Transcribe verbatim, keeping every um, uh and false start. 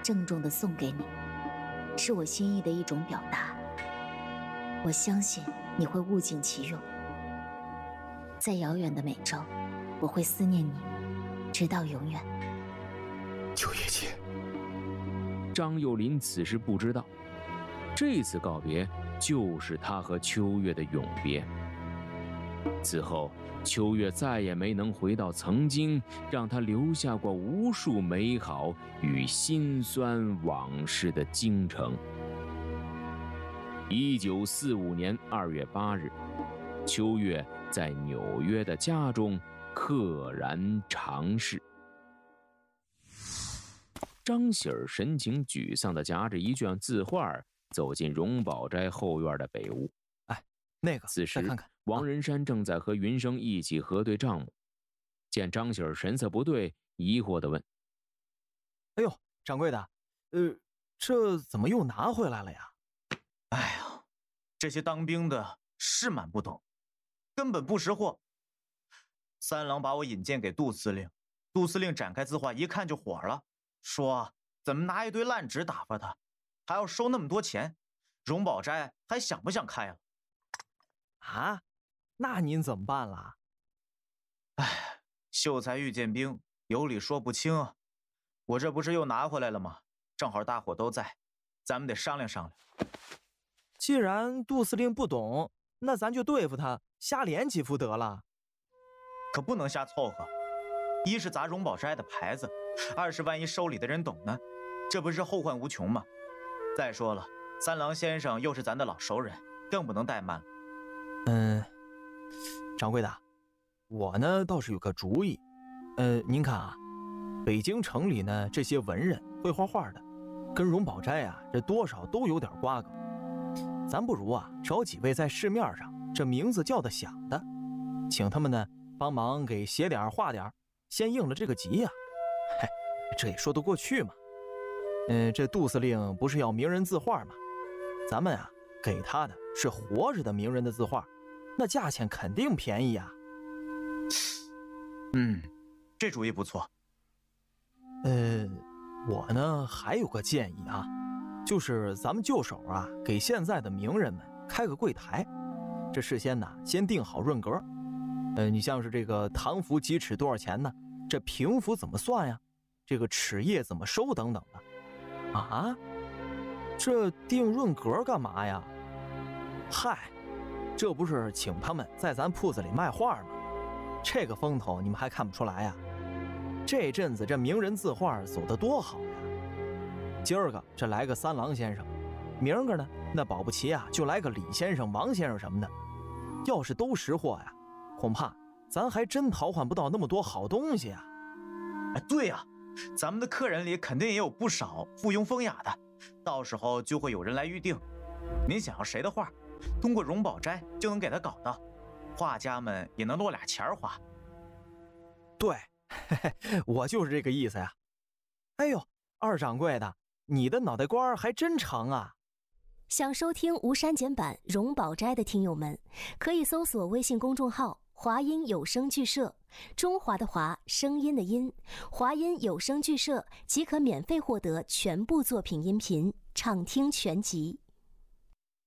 郑重地送给你，是我心意的一种表达。我相信你会物尽其用。在遥远的美洲，我会思念你，直到永远。 秋月姐。 张幼林此时不知道，这次告别就是他和秋月的永别。此后，秋月再也没能回到曾经让他留下过无数美好与辛酸往事的京城。一九四五年二月八日，秋月在纽约的家中溘然长逝。张喜儿神情沮丧地夹着一卷字画，走进荣宝斋后院的北屋。 哎，那个， 此时再看看。 王仁山正在和云生一起核对账目，见张喜儿神色不对，疑惑地问：“ 哎呦，掌柜的，呃，这怎么又拿回来了呀？” 哎呀，这些当兵的是蛮不懂，根本不识货。三郎把我引荐给杜司令，杜司令展开字画一看就火了，说怎么拿一堆烂纸打发他，还要收那么多钱，荣宝斋还想不想开了？ 啊？那您怎么办啦？ 哎，秀才遇见兵，有理说不清啊。我这不是又拿回来了吗？正好大伙都在，咱们得商量商量。 既然杜司令不懂，那咱就对付他，瞎连几副得了。 可不能瞎凑合，一是砸荣宝斋的牌子，二是万一收礼的人懂呢，这不是后患无穷吗？再说了，三郎先生又是咱的老熟人，更不能怠慢了。 嗯，掌柜的，我呢倒是有个主意。呃，您看啊，北京城里呢这些文人会画画的，跟荣宝斋啊这多少都有点瓜葛。咱不如啊找几位在市面上这名字叫得响的，请他们呢帮忙给写点画点，先应了这个急呀、啊。嗨，这也说得过去嘛。嗯、呃，这杜司令不是要名人字画吗？咱们啊给他的是活着的名人的字画，那价钱肯定便宜啊。 嗯，这主意不错。 呃，我呢还有个建议啊，就是咱们就手啊，给现在的名人们开个柜台，这事先呢先定好润格。呃，你像是这个唐服几尺多少钱呢？这平服怎么算呀？这个尺页怎么收等等的。啊？这定润格干嘛呀？嗨，这不是请他们在咱铺子里卖画吗？这个风头你们还看不出来呀？这阵子这名人字画走得多好呀！今儿个这来个三郎先生，明儿个呢那保不齐啊就来个李先生、王先生什么的。要是都识货呀，恐怕咱还真淘换不到那么多好东西啊！ 哎，对呀、啊，咱们的客人里肯定也有不少附庸风雅的，到时候就会有人来预定。您想要谁的画，通过荣宝斋就能给他搞到，画家们也能落俩钱花。 对，嘿嘿，我就是这个意思呀。哎呦，二掌柜的，你的脑袋瓜还真长啊！ 想收听无删减版荣宝斋的听友们，可以搜索微信公众号华音有声剧社，中华的华，声音的音，华音有声剧社即可免费获得全部作品音频，畅听全集。